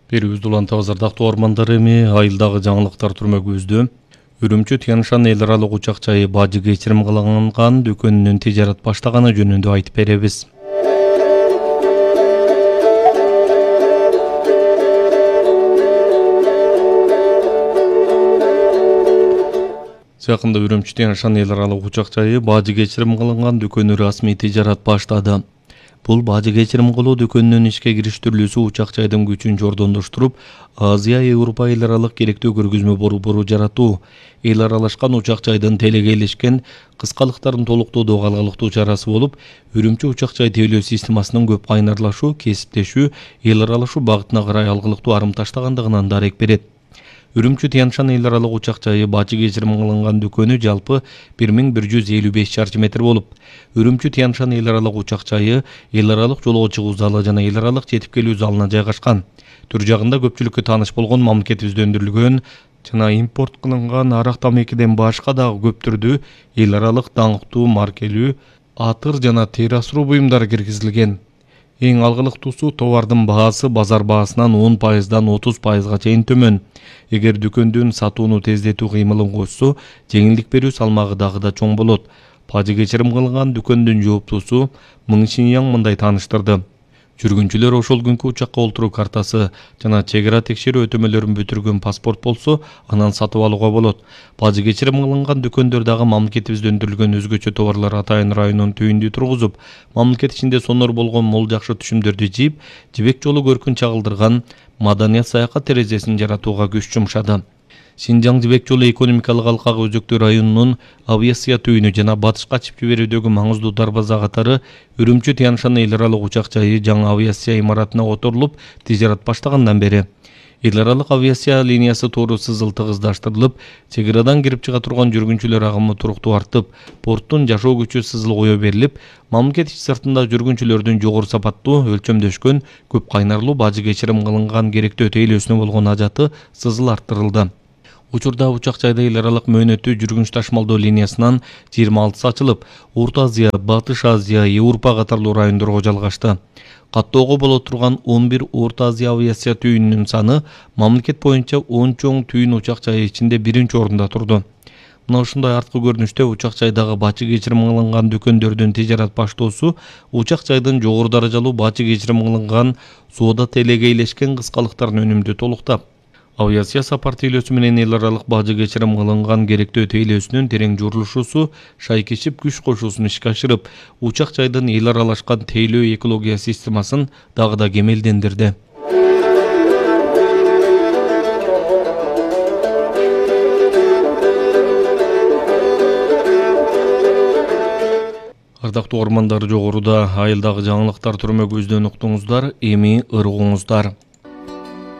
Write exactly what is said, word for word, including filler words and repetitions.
Берүүбүздү улантабыз ардактуу ормандар эми айылдагы жаңылыктар түрмөгүбүздү. Үрүмчү Тянь-Шань эл аралык учак жайы бажы кечирим кылынган дүкөнүнүн тижарат баштаганы жөнүндө айтып беребиз. Жакында Үрүмчү Тянь-Шань эл аралык учак жайы бажы кечирим кылынган дүкөнү расмий тижарат баштады. Бул бажы кечирим кылуу дүкөнүнүн ишке кириштирилүүсү учак жайдын күчүн жордондоштуруп, Азия Европа эл аралык керектүү көргөзмө борбору жаратуу, эл аралашкан учак жайдын телегейлешкен кыскалыктарын толуктоодогу алгылыктуу чарасы болуп, Үрүмчү учак жай тейлөө системасынын көп кайнарлашуу, кесиптешүү, эл аралашуу багытына карай алгылыктуу арым таштагандыгынан дарек берет. Үрүмчү Тянь-Шань эл аралык учак жайы бажы кечирим кылынган дүкөнү жалпы бир миң бир жүз элүү беш чарчы метр болуп, Үрүмчү Тянь-Шань эл аралык учак жайы эл аралык жолго чыгуу залы жана эл аралык жетип келүү залына жайгашкан. Түр жагында көпчүлүккө тааныш болгон мамлекетибизде өндүрүлгөн жана импорт кылынган арак тамекиден башка дагы көп түрдүү эл аралык даңктуу маркелүү атыр жана тери асыруу буюмдары киргизилген. Эң алгылыктуусу товардын баасы базар баасынан он пайыздан отуз пайызга чейин төмөн. Эгер дүкөндүн сатууну тездетүү кыймылын кошсо, жеңилдик берүү салмагы дагы да чоң болот. Бажы кечирим кылынган дүкөндүн жооптуусу Миң Шиньяң мындай тааныштырды. Жүргүнчүлөр ошол күнкү учакка олтуруу картасы жана чек ара текшерүү өтөмөлөрүн бүтүргөн паспорт болсо, анан сатып алууга болот. Бажы кечирим кылынган дүкөндөр дагы мамлекетибизде өндүрүлгөн өзгөчө товарлар атайын районун түйүндү тургузуп, мамлекет ичинде сонор болгон мол жакшы түшүмдөрдү жийип, жибек жолу көркүн чагылдырган маданият саякат терезесин жаратууга күч жумшады. Шинжаң жибек жолу экономикалык алкагы өзөктүү районунун авиация түйүнү жана батышка ачып жиберүүдөгү маңыздуу дарбаза катары Үрүмчү Тянь-Шань эл аралык учак жайы жаңы авиация имаратына отурулуп, тижарат баштагандан бери эл аралык авиация линиясы тууру сызыл тыгыздаштырылып, чек арадан кирип чыга турган жүргүнчүлөр агымы туруктуу артып, порттун жашоо күчү сызыл кое берилип, мамлекет ич сыртында жүргүнчүлөрдүн жогору сапаттуу өлчөмдөшкөн көп кайнарлуу бажы кечирим кылынган керектөө тейлөөсүнө болгон ажаты сызыл арттырылды. Учурда учак жайда эл аралык мөөнөттүү жүргүнч ташмалдоо линиясынан жыйырма алтысы ачылып, Орто Азия, Батыш Азия, Европа катарлуу райондорго жалгашты. Каттоого боло турган он бир Орто Азия авиация түйүнүнүн саны мамлекет боюнча он чоң түйүн учак жайы ичинде биринчи орунда турду. Мына ушундай арткы көрүнүштө учак жайдагы бажы кечирим кылынган дүкөндөрдүн тижарат баштоосу учак жайдын жогору даражалуу бажы кечирим кылынган соода телегейлешкен кыскалыктарын өнүмдү толуктап, авиация сапар тейлөөсү менен эл аралык бажы кечирим кылынган керектөө тейлөөсүнүн терең журулушуусу шайкешип күч кошуусун ишке ашырып, учак жайдын эл аралашкан тейлөө экология системасын дагы да кемелдендирди. Ардактуу ормандар, жогоруда айылдагы жаңылыктар түрмөгүбүздөн уктуңуздар, эми ыргуңуздар.